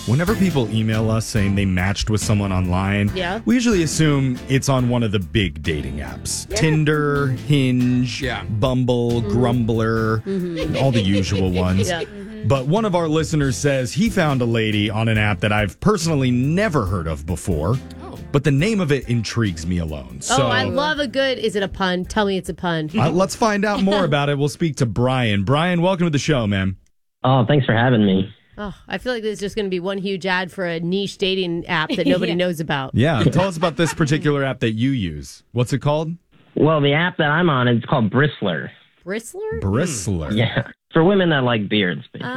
Whenever people email us saying they matched with someone online, we usually assume it's on one of the big dating apps. Tinder, Hinge, Bumble, Grumbler, all the usual ones. But one of our listeners says he found a lady on an app that I've personally never heard of before. But the name of it intrigues me alone. So, I love a good, is it a pun? Tell me it's a pun. Let's find out more about it. We'll speak to Brian. Brian, welcome to the show, man. Oh, thanks for having me. Oh, I feel like there's just going to be one huge ad for a niche dating app that nobody knows about. Yeah, tell us about this particular app that you use. What's it called? Well, the app that I'm on is called Bristler. Bristler? Bristler. Yeah, for women that like beards. Basically.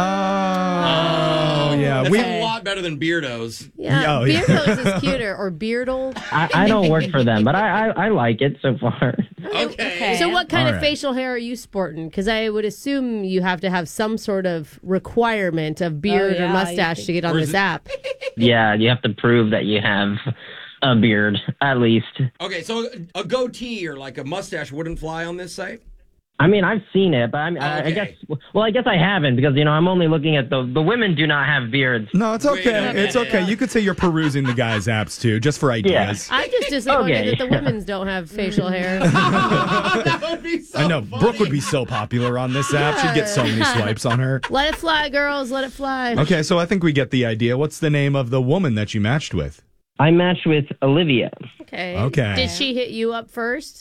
Yeah. That's a lot better than Beardos. Yeah, Beardos is cuter, or Beardle. I don't work for them, but I like it so far. Okay. So what kind of facial hair are you sporting? Because I would assume you have to have some sort of requirement of beard or mustache to get on this app. Yeah, you have to prove that you have a beard, at least. Okay, so a goatee or like a mustache wouldn't fly on this site? I mean, I've seen it, but I guess I haven't because, I'm only looking at the women do not have beards. No, it's okay. It's okay. You could say you're perusing the guys' apps, too, just for ideas. I'm just disappointed that the women's don't have facial hair. That would be so I know. funny. Brooke would be so popular on this app. She'd get so many swipes on her. Let it fly, girls. Let it fly. Okay, so I think we get the idea. What's the name of the woman that you matched with? I matched with Olivia. Okay. Did she hit you up first?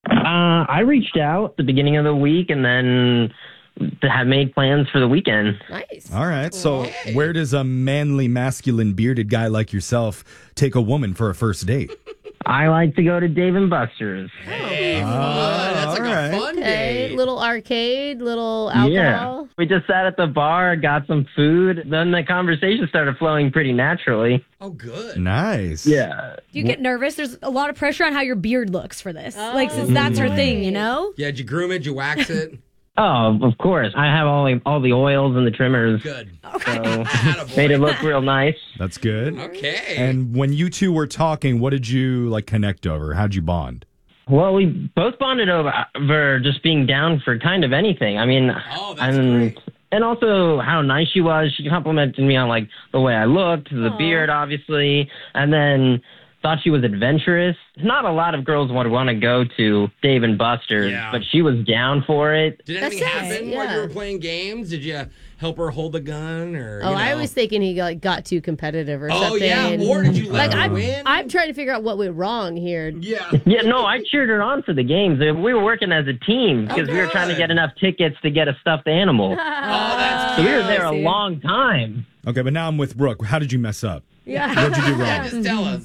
I reached out at the beginning of the week and then have made plans for the weekend. Nice. All right. So where does a manly, masculine, bearded guy like yourself take a woman for a first date? I like to go to Dave & Buster's. Hey, fun. That's like a fun day. Little arcade, little alcohol. Yeah. We just sat at the bar, got some food. Then the conversation started flowing pretty naturally. Oh, good. Nice. Yeah. Do you get nervous? There's a lot of pressure on how your beard looks for this. Since that's her thing, Yeah, did you groom it? Did you wax it? Oh, of course. I have all the oils and the trimmers. Good. So made it look real nice. That's good. Okay. And when you two were talking, what did you connect over? How'd you bond? Well, we both bonded over just being down for kind of anything. I mean, that's great. And also how nice she was. She complimented me on the way I looked, the beard, obviously, and then thought she was adventurous. Not a lot of girls would want to go to Dave & Buster's, but she was down for it. Did anything happen while you were playing games? Did you help her hold a gun? I was thinking he got too competitive or something. Oh, yeah. Or did you let her win? I'm trying to figure out what went wrong here. Yeah. Yeah, no, I cheered her on for the games. We were working as a team because we were trying to get enough tickets to get a stuffed animal. That's so we were there a long time. Okay, but now I'm with Brooke. How did you mess up? Yeah. What'd you do wrong? Just tell us.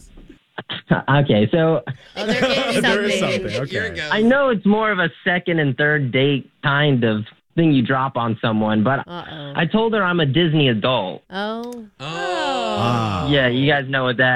Okay, so there is something. Okay. I know it's more of a second and third date kind of thing you drop on someone, but I told her I'm a Disney adult. Oh. Yeah, you guys know what that